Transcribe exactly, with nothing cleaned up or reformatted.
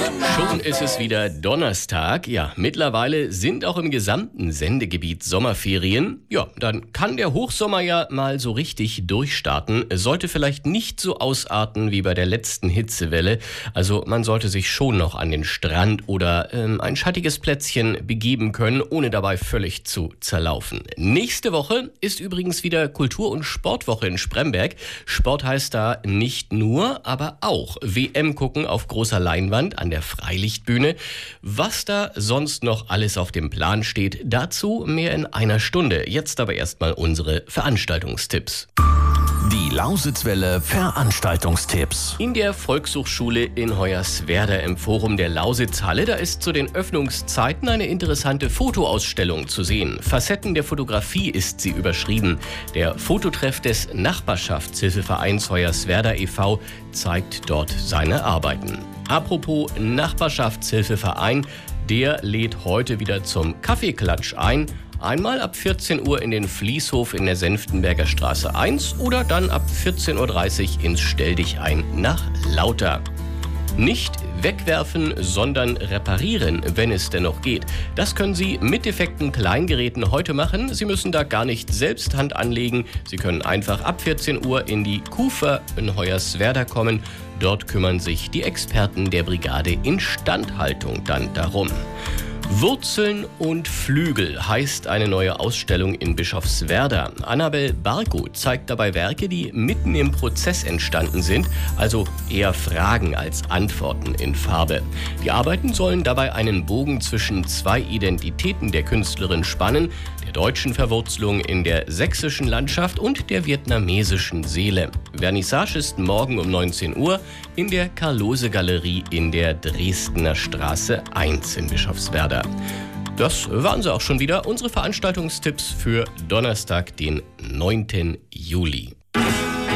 Schon ist es wieder Donnerstag. Ja, mittlerweile sind auch im gesamten Sendegebiet Sommerferien. Ja, dann kann der Hochsommer ja mal so richtig durchstarten. Sollte vielleicht nicht so ausarten wie bei der letzten Hitzewelle. Also man sollte sich schon noch an den Strand oder ähm, ein schattiges Plätzchen begeben können, ohne dabei völlig zu zerlaufen. Nächste Woche ist übrigens wieder Kultur- und Sportwoche in Spremberg. Sport heißt da nicht nur, aber auch W M gucken auf großer Leinwand an der Freilichtbühne. Was da sonst noch alles auf dem Plan steht, dazu mehr in einer Stunde. Jetzt aber erstmal unsere Veranstaltungstipps. Die Lausitzwelle Veranstaltungstipps. In der Volkshochschule in Hoyerswerda im Forum der Lausitzhalle, da ist zu den Öffnungszeiten eine interessante Fotoausstellung zu sehen. Facetten der Fotografie ist sie überschrieben. Der Fototreff des Nachbarschaftshilfevereins Hoyerswerda e V zeigt dort seine Arbeiten. Apropos Nachbarschaftshilfeverein, der lädt heute wieder zum Kaffeeklatsch ein. Einmal ab vierzehn Uhr in den Fließhof in der Senftenberger Straße eins oder dann ab vierzehn Uhr dreißig ins Stelldichein nach Lauter. Nicht wegwerfen, sondern reparieren, wenn es denn noch geht. Das können Sie mit defekten Kleingeräten heute machen. Sie müssen da gar nicht selbst Hand anlegen. Sie können einfach ab vierzehn Uhr in die Kufer in Hoyerswerda kommen. Dort kümmern sich die Experten der Brigade Instandhaltung dann darum. Wurzeln und Flügel heißt eine neue Ausstellung in Bischofswerda. Annabel Barko zeigt dabei Werke, die mitten im Prozess entstanden sind, also eher Fragen als Antworten in Farbe. Die Arbeiten sollen dabei einen Bogen zwischen zwei Identitäten der Künstlerin spannen, der deutschen Verwurzelung in der sächsischen Landschaft und der vietnamesischen Seele. Vernissage ist morgen um neunzehn Uhr in der Karl-Lohse-Galerie in der Dresdner Straße eins in Bischofswerda. Das waren sie auch schon wieder, unsere Veranstaltungstipps für Donnerstag, den neunten Juli.